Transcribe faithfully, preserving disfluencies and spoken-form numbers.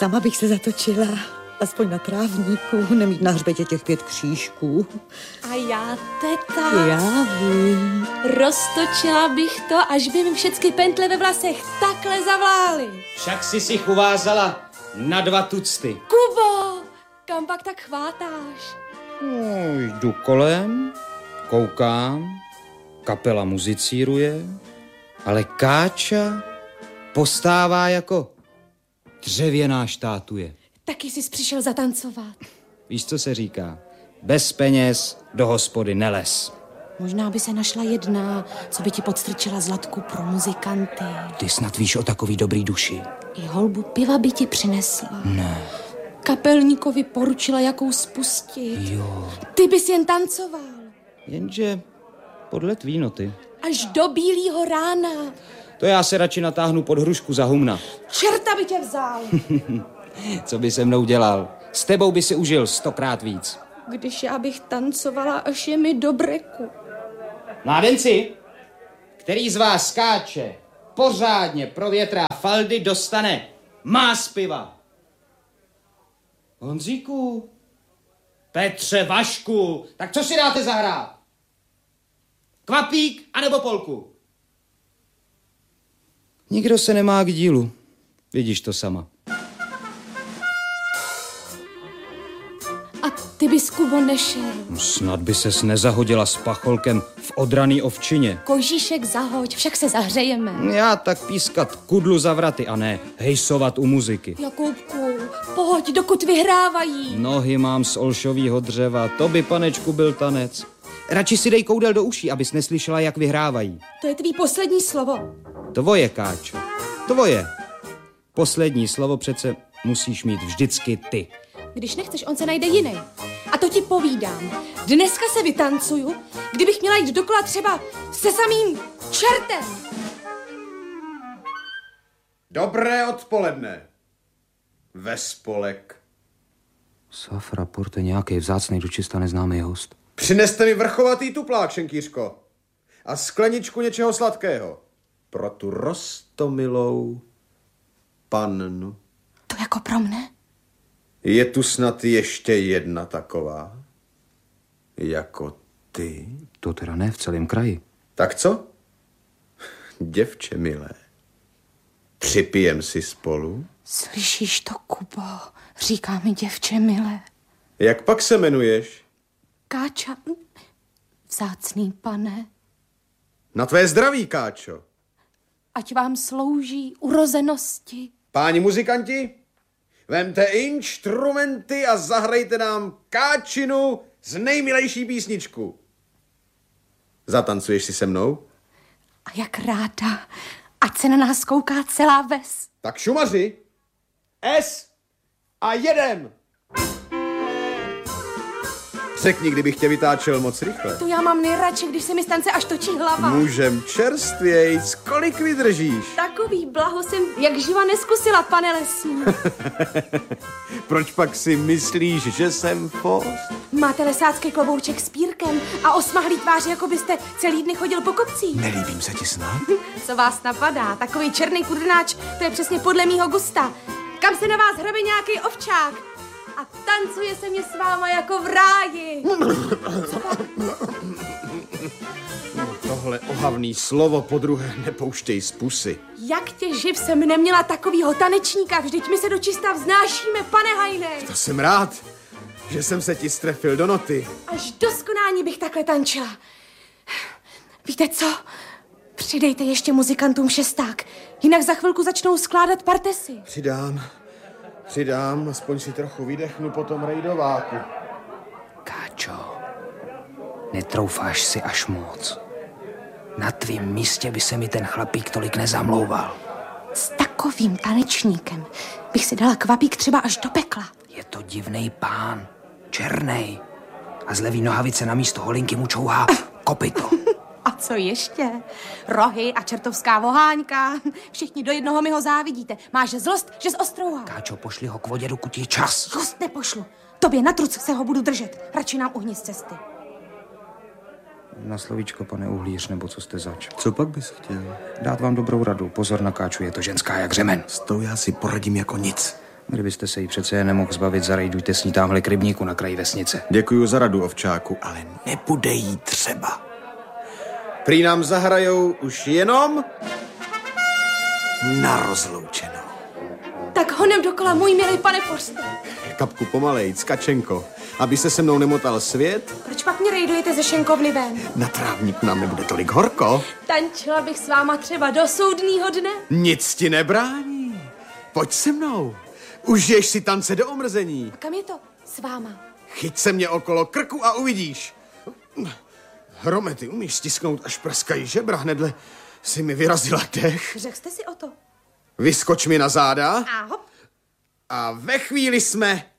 Sama bych se zatočila, aspoň na trávníku, nemít na hřbetě těch pět křížků. A já, teta. Já vím. Roztočila bych to, až by mi všechny pentle ve vlasech takhle zavlály. Však si si uvázala na dva tucty. Kubo, kam pak tak chvátáš? No, jdu kolem, koukám, kapela muzicíruje, ale Káča postává jako dřevěná štátuje. Taky jsi přišel zatancovat. Víš, co se říká? Bez peněz do hospody neles. Možná by se našla jedna, co by ti podstrčila zlatku pro muzikanty. Ty snad víš o takový dobrý duši. I holbu piva by ti přinesla. Ne. Kapelníkovi poručila, jakou spustit. Jo. Ty bys jen tancoval. Jenže podle tvý noty. Až do bílýho rána. To já se radši natáhnu pod hrušku za humna. Čerta by tě vzal. Co by se mnou dělal? S tebou by si užil stokrát víc. Když já bych tancovala, až je mi do breku. Mládenci, který z vás skáče, pořádně provětrá faldy, dostane más piva. Honzíku, Petře, Vašku, tak co si dáte zahrát? Kvapík anebo polku? Nikdo se nemá k dílu. Vidíš to sama. A ty bys, Kubo, nešel. Snad by ses nezahodila s pacholkem v odraný ovčině. Kožíšek zahoď, však se zahřejeme. Já tak pískat kudlu za vraty a ne hejsovat u muziky. Jakubku, pojď, dokud vyhrávají. Nohy mám z olšovýho dřeva, to by, panečku, byl tanec. Radši si dej koudel do uší, abys neslyšela, jak vyhrávají. To je tvý poslední slovo. Tvoje, Káčo, tvoje. Poslední slovo přece musíš mít vždycky ty. Když nechceš, on se najde jiný. A to ti povídám. Dneska se vytancuju, kdybych měla jít dokola třeba se samým čertem. Dobré odpoledne. Vespolek. Safra, porte, nějaký vzácnej dočista neznámý host. Přineste mi vrchovatý tuplák, šenkýřko. A skleničku něčeho sladkého. Pro tu roztomilou pannu. To jako pro mne? Je tu snad ještě jedna taková? Jako ty? To teda ne v celém kraji. Tak co? Děvče milé, připijem si spolu? Slyšíš to, Kubo? Říká mi děvče milé. Jak pak se jmenuješ? Káča, vzácný pane. Na tvé zdraví, Káčo. Ať vám slouží urozenosti. Páni muzikanti, vemte instrumenty a zahrajte nám Káčinu z nejmilejší písničku. Zatancuješ si se mnou? A jak ráda, ať se na nás kouká celá ves. Tak šumaři, S a jedem. Řekni, kdybych tě vytáčel moc rychle. To já mám nejradši, když se mi stance až točí hlava. Můžem čerstvějc, kolik vydržíš? Takový blaho jsem jak živa neskusila, pane lesní. Proč pak si myslíš, že jsem fost? Máte lesácký klobouček s pírkem a osmahlý tvář, jako byste celý dny chodil po kopcích. Nelíbím se ti snad? Co vás napadá? Takový černý kudrnáč, to je přesně podle mýho gusta. Kam se na vás hrabe nějaký ovčák? A tancuje se mě s váma jako v ráji. Tohle ohavný slovo podruhé nepouštěj z pusy. Jak tě živ jsem neměla takovýho tanečníka, vždyť my se dočista vznášíme, pane Hajnej. To jsem rád, že jsem se ti strefil do noty. Až do skonání bych takhle tančila. Víte co? Přidejte ještě muzikantům šesták, jinak za chvilku začnou skládat partesy. Přidám, přidám, aspoň si trochu vydechnu po tom rejdováku. Káčo, netroufáš si až moc. Na tvým místě by se mi ten chlapík tolik nezamlouval. S takovým tanečníkem bych si dala kvapík třeba až do pekla. Je to divnej pán, černej. A z levý nohavice na místo holinky mu čouhá kopyto. A co ještě? Rohy a čertovská voháňka. Všichni do jednoho mi ho závidíte. Máš zlost, že z ostrouhal. Káčo, pošli ho k vodě, dokud je čas. Just nepošlu. Tobě na truc se ho budu držet. Radši nám uhni z cesty. Na slovíčko, pane uhlíř, nebo co jste zač? Co pak bys chtěl? Dát vám dobrou radu. Pozor na Káču, je to ženská jak řemen. S tou já si poradím jako nic. Kdybyste se jí přece jen nemohl zbavit, zarejdujte s ní tamhle k rybníku na kraji vesnice. Děkuju za radu, ovčáku, ale nebude jí třeba. Prý nám zahrajou už jenom na rozloučenou. Tak honem dokola, můj milý pane Forste. Kapku pomalejc, Kačenko, aby se se mnou nemotal svět. Proč pak mě rejdujete ze šenkovny ven? Na trávníku nám nebude tolik horko. Tančila bych s váma třeba do soudnýho dne. Nic ti nebrání. Pojď se mnou. Užiješ si tance do omrzení. A kam je to? S váma. Chyť se mě okolo krku a uvidíš. Hrome, ty umíš stisknout, až praskají žebra. Hnedle si mi vyrazila dech. Řekl jste si o to. Vyskoč mi na záda. A hop. A ve chvíli jsme